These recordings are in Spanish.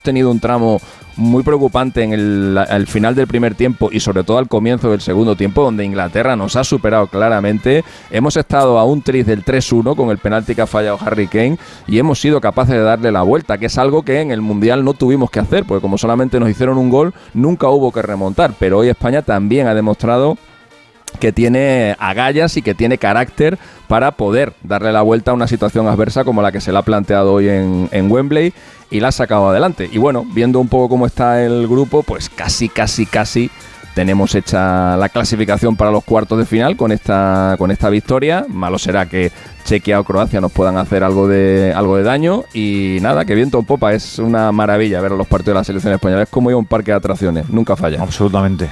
tenido un tramo muy preocupante en el final del primer tiempo y sobre todo al comienzo del segundo tiempo, donde Inglaterra nos ha superado claramente. Hemos estado a un tris del 3-1 con el penalti que ha fallado Harry Kane y hemos sido capaces de darle la vuelta, que es algo que en el Mundial no tuvimos que hacer, porque como solamente nos hicieron un gol, nunca hubo que remontar. Pero hoy España también ha demostrado que tiene agallas y que tiene carácter para poder darle la vuelta a una situación adversa como la que se le ha planteado hoy en Wembley, y la ha sacado adelante. Y bueno, viendo un poco cómo está el grupo, pues casi tenemos hecha la clasificación para los cuartos de final con esta victoria. Malo será que Chequia o Croacia nos puedan hacer algo de daño, y nada, que viento en popa. Es una maravilla ver los partidos de la selección española. Es como ir a un parque de atracciones, nunca falla. Absolutamente.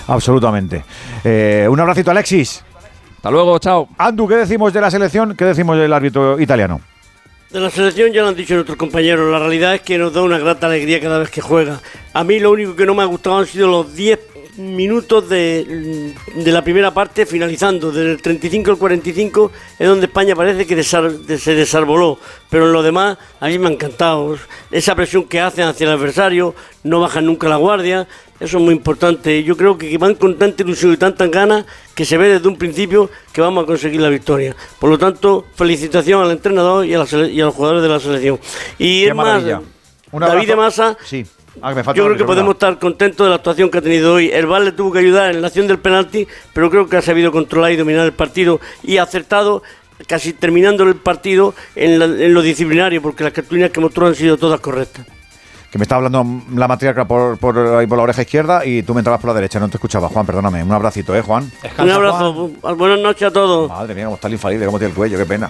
Un abracito, Alexis. Hasta luego, chao. Andu, ¿qué decimos de la selección? ¿Qué decimos del árbitro italiano? De la selección ya lo han dicho nuestros compañeros. La realidad es que nos da una grata alegría cada vez que juega. A mí lo único que no me ha gustado han sido los 10 minutos de la primera parte finalizando. Desde el 35 al 45 es donde España parece que se desarboló, pero en lo demás a mí me ha encantado esa presión que hacen hacia el adversario, no bajan nunca la guardia. Eso es muy importante. Yo creo que van con tanta ilusión y tantas ganas que se ve desde un principio que vamos a conseguir la victoria. Por lo tanto, felicitación al entrenador y a los jugadores de la selección. Y es más, David de Masa, sí. Yo creo que podemos estar contentos de la actuación que ha tenido hoy. El VAR le tuvo que ayudar en la acción del penalti, pero creo que ha sabido controlar y dominar el partido y ha acertado, casi terminando el partido en lo disciplinario, porque las cartulinas que mostró han sido todas correctas. Que me está hablando la matriarca por la oreja izquierda y tú me entrabas por la derecha, no te escuchaba. Juan, perdóname. Un abracito, Juan. Un abrazo. Juan. Buenas noches a todos. Madre mía, cómo está el infalible, cómo tiene el cuello, qué pena.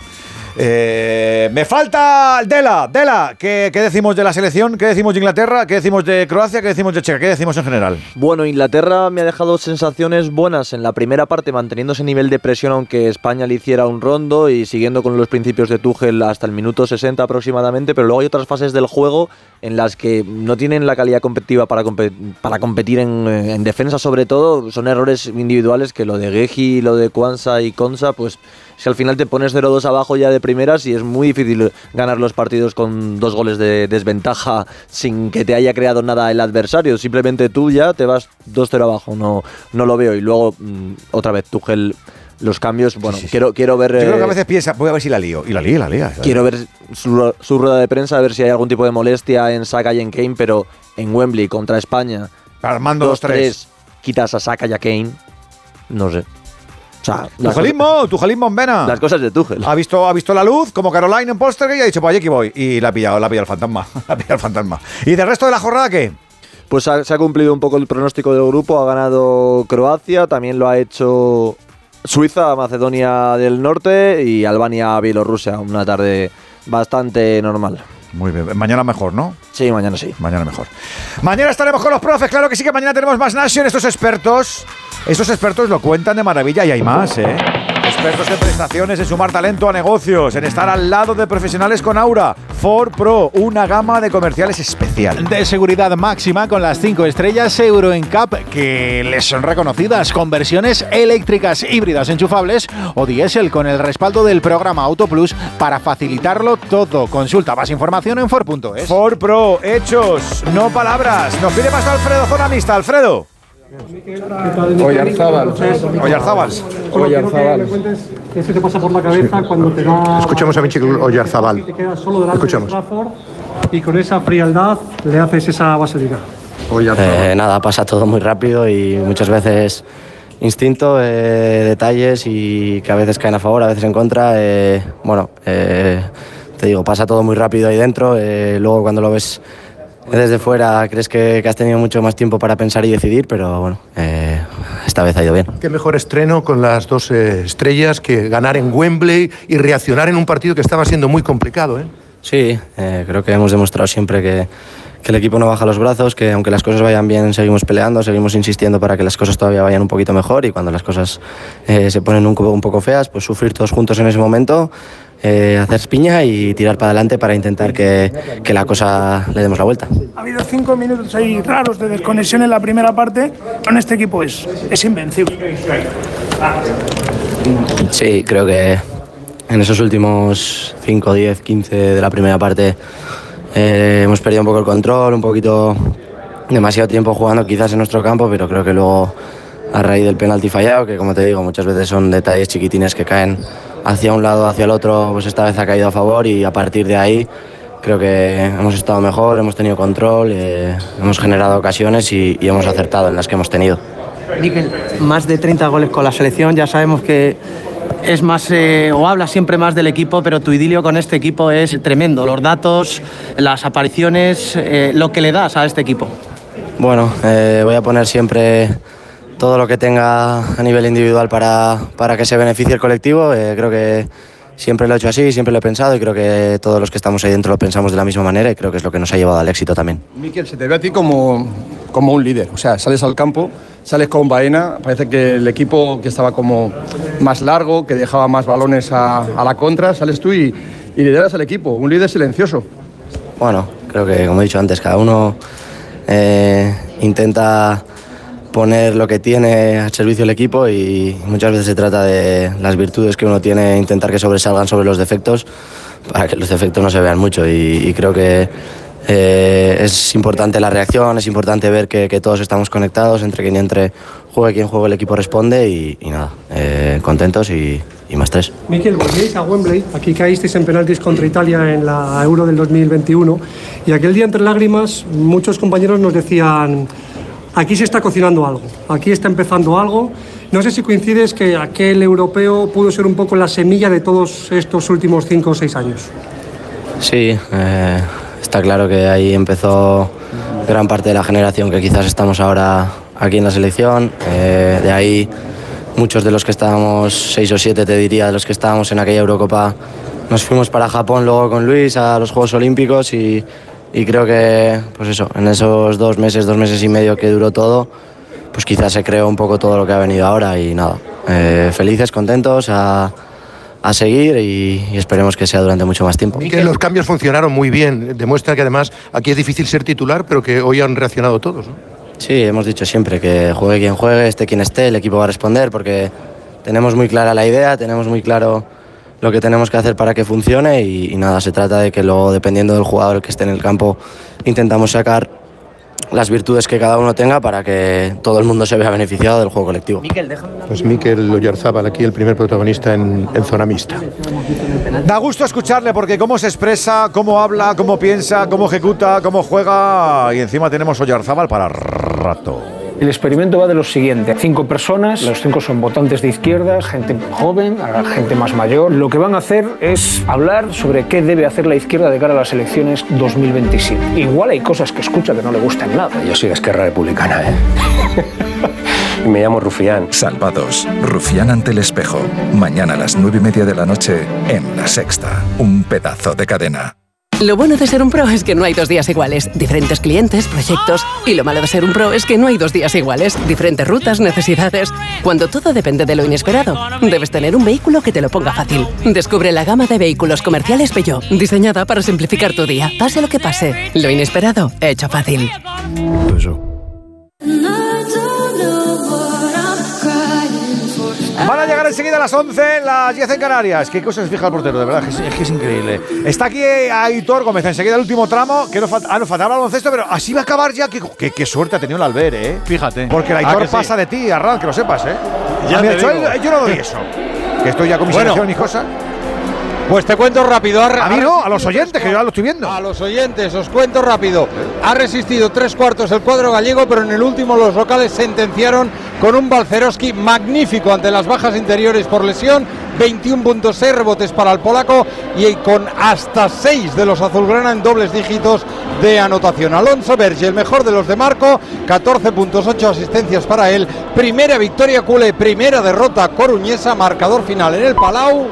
Me falta Dela. ¿Qué decimos de la selección? ¿Qué decimos de Inglaterra? ¿Qué decimos de Croacia? ¿Qué decimos de Checa? ¿Qué decimos en general? Bueno, Inglaterra me ha dejado sensaciones buenas en la primera parte, manteniendo ese nivel de presión aunque España le hiciera un rondo y siguiendo con los principios de Tuchel hasta el minuto 60 aproximadamente, pero luego hay otras fases del juego en las que no tienen la calidad competitiva para competir en defensa, sobre todo. Son errores individuales que lo de Guehi, lo de Kwanza y Konsa, pues si al final te pones 0-2 abajo ya de primeras, y es muy difícil ganar los partidos con 2 goles de desventaja sin que te haya creado nada el adversario. Simplemente tú ya te vas 2-0 abajo, no lo veo. Y luego, otra vez, Tuchel, los cambios, bueno, sí. Quiero ver... Yo creo que a veces piensa, voy a ver si la lío. Y la lía. Quiero ver su rueda de prensa, a ver si hay algún tipo de molestia en Saka y en Kane, pero en Wembley contra España, Armando 2-3, quitas a Saka y a Kane, no sé. O sea, Tuchelismo en vena. Las cosas de Tuchel. Ha visto la luz, como Caroline en Polstergate, y ha dicho, pues aquí voy. Y la ha pillado el fantasma. ¿Y del resto de la jornada qué? Pues se ha cumplido un poco el pronóstico del grupo. Ha ganado Croacia, también lo ha hecho Suiza, Macedonia del Norte, y Albania, Bielorrusia. Una tarde bastante normal. Muy bien. Mañana mejor, ¿no? Sí, mañana sí. Mañana mejor. Mañana estaremos con los profes, claro que sí, que mañana tenemos más Nation. Estos expertos lo cuentan de maravilla, y hay más, ¿eh? Expertos en prestaciones, en sumar talento a negocios, en estar al lado de profesionales con aura. Ford Pro, una gama de comerciales especial. De seguridad máxima con las 5 estrellas Euro NCAP, que les son reconocidas, con versiones eléctricas, híbridas enchufables o diésel, con el respaldo del programa Auto Plus para facilitarlo todo. Consulta más información en Ford.es. Ford Pro, hechos, no palabras. Nos pide paso Alfredo, zona mixta. Alfredo. Oyarzábal. ¿Qué se te pasa por la cabeza cuando te da... Escuchemos a mi chico Oyarzábal. Te quedas solo delante de Trafford y con esa frialdad le haces esa basílica. Nada, pasa todo muy rápido y muchas veces instinto, detalles, y que a veces caen a favor, a veces en contra. Te digo, pasa todo muy rápido ahí dentro. Luego cuando lo ves desde fuera crees que has tenido mucho más tiempo para pensar y decidir, pero bueno, esta vez ha ido bien. Qué mejor estreno con las 2 estrellas que ganar en Wembley y reaccionar en un partido que estaba siendo muy complicado, ¿eh? Sí, creo que hemos demostrado siempre que el equipo no baja los brazos, que aunque las cosas vayan bien seguimos peleando, seguimos insistiendo para que las cosas todavía vayan un poquito mejor, y cuando las cosas se ponen un poco feas, pues sufrir todos juntos en ese momento, hacer piña y tirar para adelante para intentar que la cosa le demos la vuelta. Ha habido 5 minutos ahí raros de desconexión en la primera parte, con este equipo es invencible. Sí, creo que en esos últimos 5, 10, 15 de la primera parte hemos perdido un poco el control, un poquito demasiado tiempo jugando quizás en nuestro campo, pero creo que luego a raíz del penalti fallado, que como te digo muchas veces son detalles chiquitines que caen hacia un lado, hacia el otro, pues esta vez ha caído a favor y a partir de ahí creo que hemos estado mejor, hemos tenido control, hemos generado ocasiones y hemos acertado en las que hemos tenido. Mikel, más de 30 goles con la selección, ya sabemos que es más, o hablas siempre más del equipo, pero tu idilio con este equipo es tremendo. Los datos, las apariciones, lo que le das a este equipo. Bueno, voy a poner siempre todo lo que tenga a nivel individual para que se beneficie el colectivo. Creo que siempre lo he hecho así, siempre lo he pensado y creo que todos los que estamos ahí dentro lo pensamos de la misma manera y creo que es lo que nos ha llevado al éxito también. Mikel, se te ve a ti como un líder, o sea, sales al campo, sales con Baena, parece que el equipo que estaba como más largo, que dejaba más balones a la contra, sales tú y lideras al equipo, un líder silencioso. Bueno, creo que como he dicho antes, cada uno intenta poner lo que tiene al servicio del equipo y muchas veces se trata de las virtudes que uno tiene, intentar que sobresalgan sobre los defectos para que los defectos no se vean mucho y creo que es importante la reacción, es importante ver que todos estamos conectados, entre quien entre juegue quien juegue el equipo responde y nada, contentos y más tres. Mikel, volvéis a Wembley, aquí caísteis en penaltis contra Italia en la Euro del 2021 y aquel día entre lágrimas muchos compañeros nos decían: aquí se está cocinando algo, aquí está empezando algo. No sé si coincides que aquel europeo pudo ser un poco la semilla de todos estos últimos 5 o 6 años. Sí, está claro que ahí empezó gran parte de la generación que quizás estamos ahora aquí en la selección. De ahí muchos de los que estábamos, 6 o 7 te diría, de los que estábamos en aquella Eurocopa, nos fuimos para Japón luego con Luis a los Juegos Olímpicos y creo que, pues eso, en esos 2 meses y medio que duró todo, pues quizás se creó un poco todo lo que ha venido ahora y nada, felices, contentos, a seguir y esperemos que sea durante mucho más tiempo. Que los cambios funcionaron muy bien, demuestra que además aquí es difícil ser titular, pero que hoy han reaccionado todos, ¿no? Sí, hemos dicho siempre que juegue quien juegue, esté quien esté, el equipo va a responder porque tenemos muy clara la idea, tenemos muy claro lo que tenemos que hacer para que funcione y nada, se trata de que luego, dependiendo del jugador que esté en el campo, intentamos sacar las virtudes que cada uno tenga para que todo el mundo se vea beneficiado del juego colectivo. Pues Mikel Oyarzábal, aquí el primer protagonista en zona mixta. Da gusto escucharle porque cómo se expresa, cómo habla, cómo piensa, cómo ejecuta, cómo juega y encima tenemos Oyarzábal para rato. El experimento va de lo siguiente: 5 personas, los 5 son votantes de izquierdas, gente joven, gente más mayor. Lo que van a hacer es hablar sobre qué debe hacer la izquierda de cara a las elecciones 2027. Igual hay cosas que escucha que no le gustan nada. Yo soy de Esquerra Republicana, Me llamo Rufián. Salvados. Rufián ante el espejo. Mañana a las 9:30 de la noche en La Sexta. Un pedazo de cadena. Lo bueno de ser un pro es que no hay 2 días iguales. Diferentes clientes, proyectos. Y lo malo de ser un pro es que no hay 2 días iguales. Diferentes rutas, necesidades. Cuando todo depende de lo inesperado, debes tener un vehículo que te lo ponga fácil. Descubre la gama de vehículos comerciales Peugeot, diseñada para simplificar tu día. Pase lo que pase, lo inesperado, hecho fácil. Van a llegar enseguida a las 11, las 10 en Canarias. Qué cosas fija el portero, de verdad, es que es increíble. Está aquí Aitor Gómez, enseguida el último tramo, que nos faltaba el baloncesto, pero así va a acabar ya. Qué suerte ha tenido el Albert, ¿eh? Fíjate. Porque el Aitor pasa de ti, Arran, que lo sepas, ¿eh? Ya te digo. Yo no doy eso. Que estoy ya con mi selección y mis cosas. Pues te cuento rápido. A mí no, a los oyentes, que yo ya lo estoy viendo. A los oyentes, os cuento rápido. Ha resistido 3 cuartos el cuadro gallego, pero en el último los locales sentenciaron con un Balcerowski magnífico ante las bajas interiores por lesión. 21.6 rebotes para el polaco y con hasta 6 de los azulgrana en dobles dígitos de anotación. Alonso Berge, el mejor de los de Marco, 14 puntos, 8 asistencias para él. Primera victoria culé, primera derrota coruñesa, marcador final en el Palau.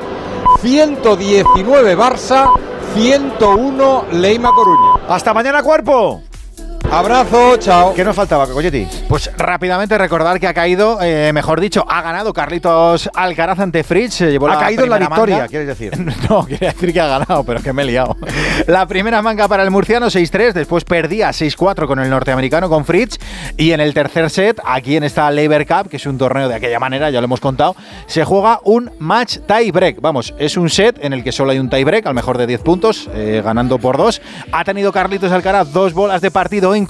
119 Barça, 101 Leima Coruña. Hasta mañana, cuerpo. Abrazo, chao. ¿Qué nos faltaba, Coyetti? Pues rápidamente recordar que ha caído, mejor dicho, ha ganado Carlitos Alcaraz ante Fritz. Ha caído en la victoria, manga. ¿quieres decir? No, quería decir que ha ganado, pero es que me he liado. La primera manga para el murciano, 6-3, después perdía 6-4 con el norteamericano, con Fritz, y en el tercer set, aquí en esta Laver Cup, que es un torneo de aquella manera, ya lo hemos contado, se juega un match tie break. Vamos, es un set en el que solo hay un tie break, al mejor de 10 puntos, ganando por 2. Ha tenido Carlitos Alcaraz 2 bolas de partido